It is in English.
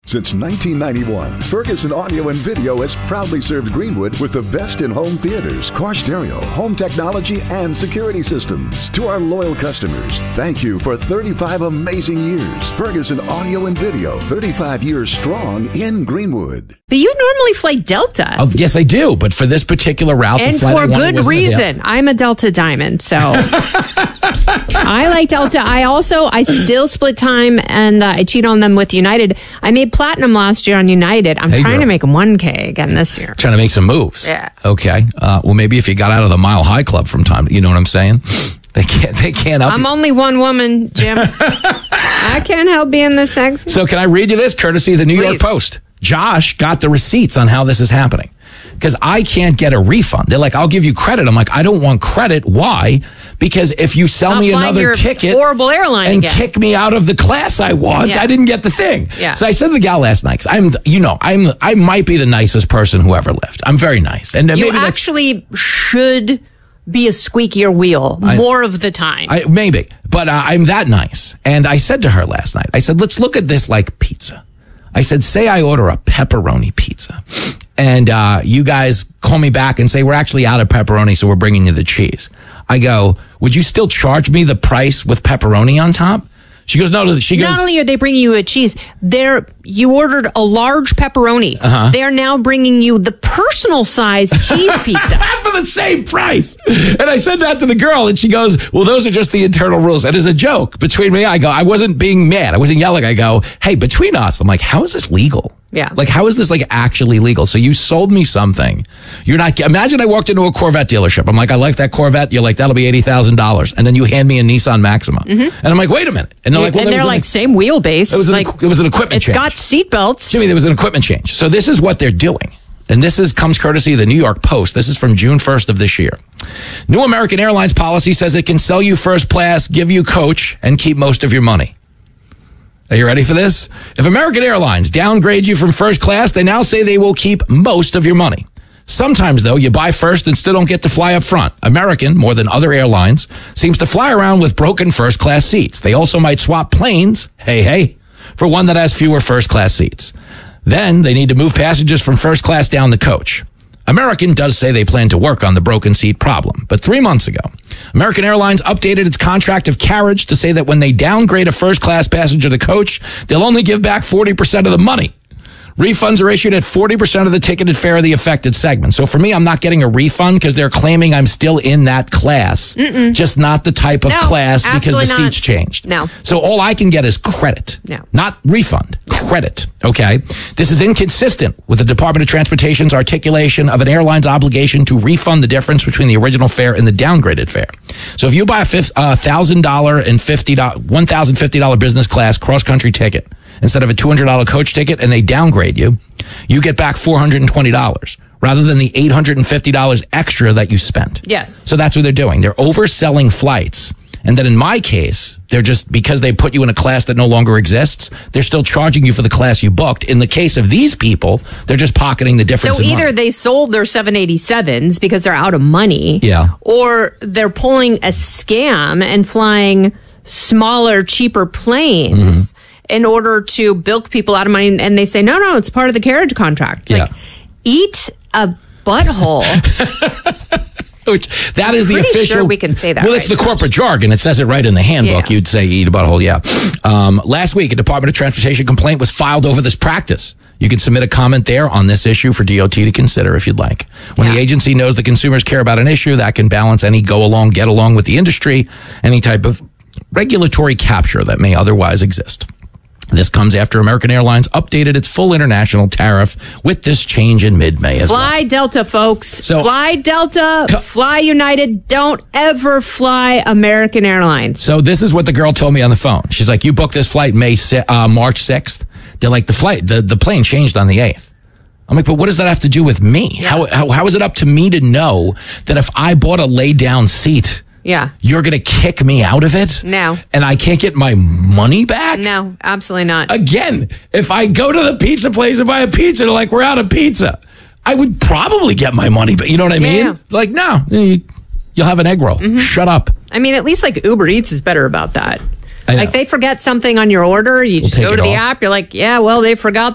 Since 1991, Ferguson Audio and Video has proudly served Greenwood with the best in home theaters, car stereo, home technology, and security systems. To our loyal customers, thank you for 35 amazing years. Ferguson Audio and Video, 35 years strong in Greenwood. But you normally fly Delta. Oh, yes, I do. But for this particular route, and for good reason. I'm a Delta Diamond, so I like Delta. I still split time, and I cheat on them with United. I made Platinum last year on United. I'm trying to make 1K again this year. Trying to make some moves. Yeah. Okay. Well, maybe if you got out of the Mile High Club from time, you know what I'm saying? They can't help. I'm only one woman, Jim. I can't help being this sexy. So can I read you this courtesy of the New York Post? Josh got the receipts on how this is happening. Because I can't get a refund. They're like, I'll give you credit. I'm like, I don't want credit. Why? Because if you sell me another ticket horrible airline and again. kick me out of the class I want, I didn't get the thing. Yeah. So I said to the gal last night, I might be the nicest person who ever lived. I'm very nice. And you actually should be a squeakier wheel more of the time. Maybe. But I'm that nice. And I said to her last night, I said, let's look at this like pizza. I said, say I order a pepperoni pizza and you guys call me back and say, we're actually out of pepperoni, so we're bringing you the cheese. I go, would you still charge me the price with pepperoni on top? She goes, no. Not only are they bringing you a cheese, you ordered a large pepperoni. Uh-huh. They're now bringing you the personal size cheese pizza. For the same price. And I said that to the girl, and she goes, well, those are just the internal rules. And as a joke between me, I go, I wasn't being mad. I wasn't yelling. I go, hey, between us, I'm like, how is this legal? Yeah. Like, how is this actually legal? So you sold me something. You're not, imagine I walked into a Corvette dealership. I'm like, I like that Corvette. You're like, that'll be $80,000. And then you hand me a Nissan Maxima. Mm-hmm. And I'm like, wait a minute. And they're like, well, they're like, same wheelbase. It was an equipment change. It's got seatbelts. Jimmy, there was an equipment change. So this is what they're doing. And this comes courtesy of the New York Post. This is from June 1st of this year. New American Airlines policy says it can sell you first class, give you coach, and keep most of your money. Are you ready for this? If American Airlines downgrades you from first class, they now say they will keep most of your money. Sometimes, though, you buy first and still don't get to fly up front. American, more than other airlines, seems to fly around with broken first class seats. They also might swap planes, hey, for one that has fewer first class seats. Then they need to move passengers from first class down the coach. American does say they plan to work on the broken seat problem. But 3 months ago, American Airlines updated its contract of carriage to say that when they downgrade a first class passenger to coach, they'll only give back 40% of the money. Refunds are issued at 40% of the ticketed fare of the affected segment. So for me, I'm not getting a refund because they're claiming I'm still in that class. Mm-mm. Just not the type of class because the seats changed. No. So all I can get is credit. No. Not refund. Credit. Okay? This is inconsistent with the Department of Transportation's articulation of an airline's obligation to refund the difference between the original fare and the downgraded fare. So if you buy a $1,000 and $1,050 business class cross-country ticket, instead of a $200 coach ticket, and they downgrade you, you get back $420 rather than the $850 extra that you spent. Yes. So that's what they're doing. They're overselling flights. And then in my case, they're just, because they put you in a class that no longer exists, they're still charging you for the class you booked. In the case of these people, they're just pocketing the difference. So either they sold their 787s because they're out of money. Yeah. Or they're pulling a scam and flying smaller, cheaper planes. Mm-hmm. In order to bilk people out of money, and they say, no, it's part of the carriage contract. It's like, eat a butthole. Which, that is the official. Sure we can say that. Well, it's the corporate jargon. It says it right in the handbook. You'd say eat a butthole, last week, a Department of Transportation complaint was filed over this practice. You can submit a comment there on this issue for DOT to consider if you'd like. When the agency knows the consumers care about an issue, that can balance any get along with the industry, any type of regulatory capture that may otherwise exist. This comes after American Airlines updated its full international tariff with this change in mid-May as well. Fly Delta, folks. So, fly Delta, fly United. Don't ever fly American Airlines. So this is what the girl told me on the phone. She's like, you booked this flight March 6th. They're like, the plane changed on the 8th. I'm like, but what does that have to do with me? Yeah. How is it up to me to know that if I bought a lay-down seat, you're going to kick me out of it? No. And I can't get my money back? No, absolutely not. Again, if I go to the pizza place and buy a pizza, they're like, we're out of pizza, I would probably get my money back. You know what I mean? Yeah. Like, no, you'll have an egg roll. Mm-hmm. Shut up. I mean, at least like Uber Eats is better about that. Like they forget something on your order, you just go to the app, you're like, they forgot